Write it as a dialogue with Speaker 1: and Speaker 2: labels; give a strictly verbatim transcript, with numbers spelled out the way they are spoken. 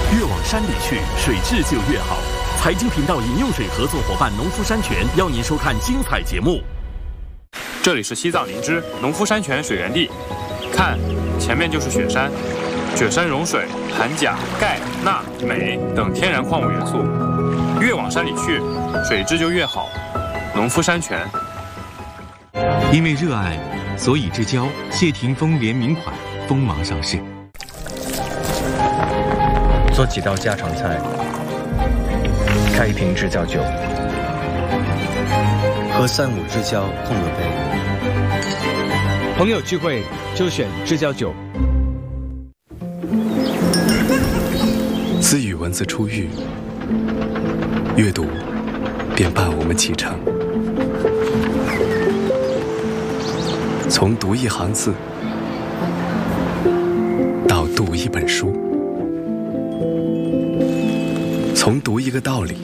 Speaker 1: 越往山里去，水质就越好。财经频道饮用水合作伙伴农夫山泉邀您收看精彩节目。
Speaker 2: 这里是西藏林芝农夫山泉水源地，看，前面就是雪山。雪山融水含钾、钙、钠、镁等天然矿物元素，越往山里去，水质就越好。农夫山泉。
Speaker 3: 因为热爱，所以之交谢霆锋联名款锋芒上市。
Speaker 4: 做几道家常菜，开一瓶知交酒，
Speaker 5: 和三五知交碰个杯。
Speaker 6: 朋友聚会就选知交酒。
Speaker 7: 私语文字初遇，阅读便伴我们启程。从读一行字到读一本书，从读一个道理